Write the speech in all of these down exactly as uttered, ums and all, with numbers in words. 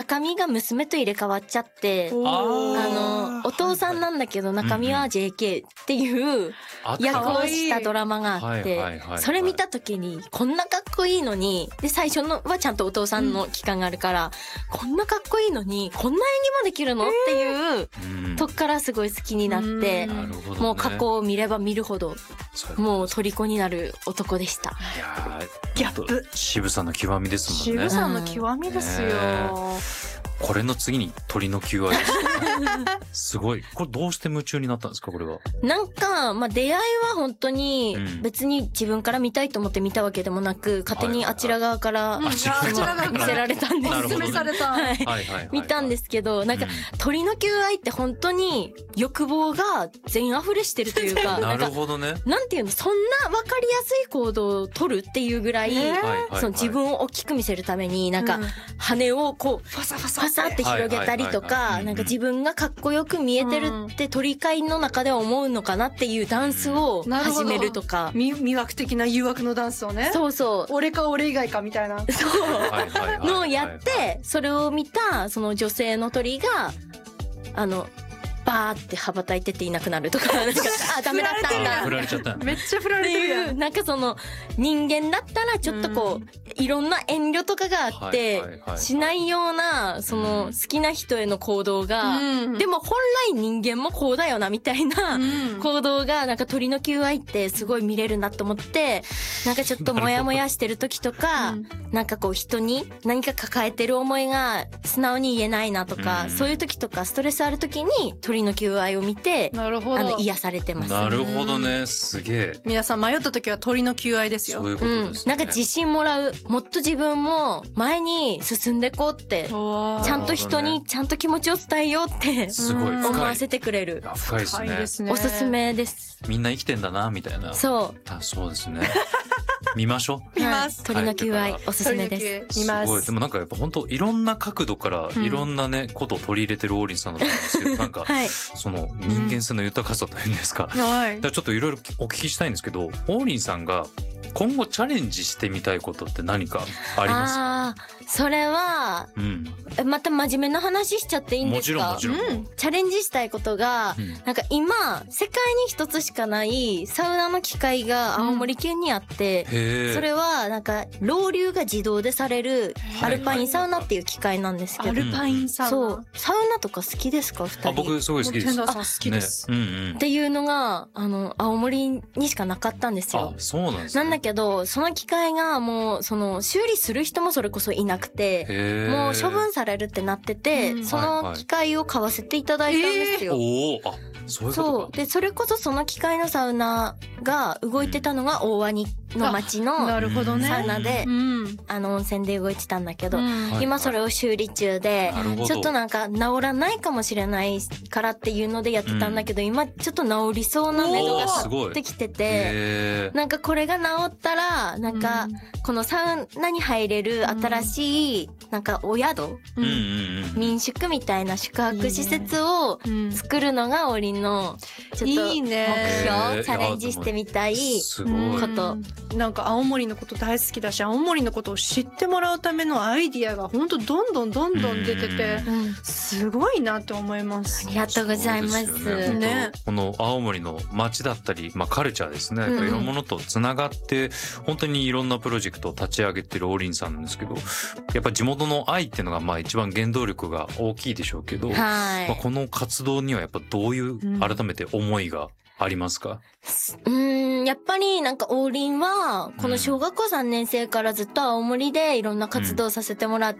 中身が娘と入れ替わっちゃって、あのお父さんなんだけど中身は ジェーケー っていう役をしたドラマがあって、それ見た時にこんなかっこいいのに、で最初のはちゃんとお父さんの期間があるから、うん、こんなかっこいいのにこんな演技もできるのっていう、えー、とこからすごい好きになって、うん、もう過去を見れば見るほどもう虜になる男でした。 いやギャップ渋さの極みですもんね。 渋さの極みですよ、ね、 これの次に鳥の求愛ですすごい。これどうして夢中になったんですかこれは。 なんか、まあ、出会いは本当に別に自分から見たいと思って見たわけでもなく、勝手にあちら側から見せられたんです。 おすすめされた、はい見たんですけど、なんか、うん、鳥の求愛って本当に欲望が全溢れしてるというかなるほどね。 なんていうの、そんな分かりやすい行動を取るっていうぐらい、えー、その自分を大きく見せるためになんか、うん、羽をこうファサファサファサって広げたりとか、なんか自分がかっこよく見えてるって鳥飼の中では思うのかなっていうダンスを始めるとか、 魅惑的な誘惑のダンスをね。 そうそう。 俺か俺以外かみたいな。 そうのをやって、それを見たその女性の鳥があのバーって羽ばたいてっていなくなるとか、なんかあダメだったんだ。 振られちゃった。 めっちゃ振られてるやん。 なんかその人間だったらちょっとこう、うん、いろんな遠慮とかがあって、はいはいはい、しないようなその好きな人への行動が、うん、でも本来人間もこうだよなみたいな行動がなんか鳥の求愛ってすごい見れるなと思って、なんかちょっとモヤモヤしてる時とか、うん、なんかこう人に何か抱えてる思いが素直に言えないなとか、うん、そういう時とかストレスある時に鳥の求愛を見て、なるほど、あの癒されてます。 なるほどね、すげえ。 皆さん迷った時は鳥の求愛ですよ。 そういうことですね、 うん、なんか自信もらう、もっと自分も前に進んでこうって、ちゃんと人にちゃんと気持ちを伝えようってすごい思わせてくれる。 深いですね。 ですね。 おすすめです。 みんな生きてんだなみたいな。 そう。 あ、そうですね。見ましょう。見ます。 鳥の求愛おすすめです。 見ます。 すごい。でもなんかやっぱ本当いろんな角度からいろんなね、うん、ことを取り入れてる王林さんだと思うんですけど、なんか、はい、その人間性の豊かさというんですか。うん、はい。ちょっといろいろお聞きしたいんですけど、王林さんが今後チャレンジしてみたいことって何かありますか？ あー、それは、うん、また真面目な話しちゃっていいんですか？ もちろんもちろん、 うん、チャレンジしたいことが、うん、なんか今世界に一つしかないサウナの機械が青森県にあって、うん、それはなんかロウリュが自動でされるアルパインサウナっていう機械なんですけど、 アルパインサウナ、 そう、サウナとか好きですか？ふたり。 あ、僕すごい好きです。 天童さん好きです、 ね、うんうん、 っていうのがあの青森にしかなかったんですよ。 あ、そうなんですね。 なんだけどその機械がもうその修理する人もそれこそいなくて、もう処分されるってなってて、うん、その機械を買わせていただいたんですよ。 はいはい、おー、あ、そういうことか。 そうで、それこそその機械のサウナが動いてたのが大鰐の町のサウナで、うん、あの温泉で動いてたんだけど、うん、今それを修理中で、ちょっとなんか治らないかもしれないからっていうのでやってたんだけど、うん、今ちょっと治りそうな目処が立ってきてて、なんかこれが治ったらなんかこのサウナに入れる新しいなんかお宿、うん、民宿みたいな宿泊施設を作るのが王林のちょっと目標、 いいね、 チャレンジしてみたいこと。 なんか青森のこと大好きだし、青森のことを知ってもらうためのアイディアが本当どんどんどんどん出てて、すごいなって思思います。 ありがとうございます。 ねね、この青森の街だったり、まあ、カルチャーですね、うん、いろんなものとつながって本当にいろんなプロジェクトを立ち上げてる王林さんなんですけど、やっぱ地元の愛っていうのがまあ一番原動力が大きいでしょうけど、はい、まあ、この活動にはやっぱどういう改めて思いがありますか？ うん、やっぱりなんか王林はこの小学校さんねん生からずっと青森でいろんな活動させてもらって、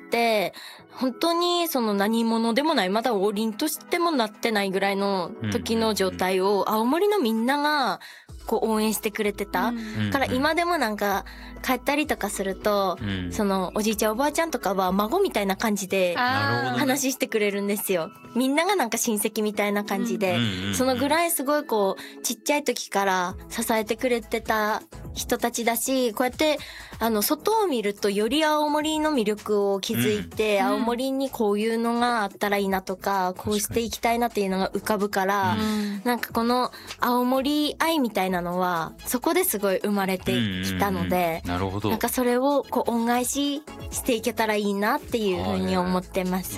うん、本当にその何者でもない、まだ王林としてもなってないぐらいの時の状態を青森のみんながこう応援してくれてた、うん、から今でもなんか帰ったりとかすると、うん、そのおじいちゃんおばあちゃんとかは孫みたいな感じで話してくれるんですよ。みんながなんか親戚みたいな感じで、うん、そのぐらいすごいこうちっちゃい時から支えてくれてた人たちだし、こうやってあの外を見るとより青森の魅力を気づいて、うん、青森にこういうのがあったらいいなとか、こうしていきたいなっていうのが浮かぶから、うん、なんかこの青森愛みたいなのはそこですごい生まれてきたので、 なるほど。 なんかそれをこう恩返ししていけたらいいなっていうふうに思ってます。